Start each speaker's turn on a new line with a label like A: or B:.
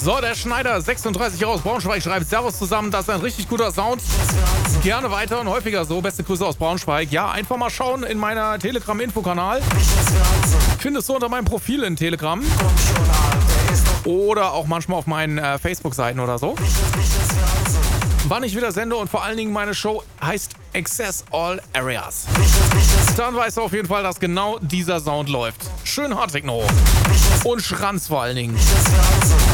A: So, der Schneider 36 aus Braunschweig schreibt Servus zusammen, das ist ein richtig guter Sound. Gerne weiter und häufiger so. Beste Grüße aus Braunschweig. Ja, einfach mal schauen in meiner Telegram-Infokanal. Findest du unter meinem Profil in Telegram. Oder auch manchmal auf meinen Facebook-Seiten oder so. Wann ich wieder sende und vor allen Dingen meine Show heißt Access All Areas. Dann weißt du auf jeden Fall, dass genau dieser Sound läuft. Schön Hardtechno. Und Schranz vor allen Dingen.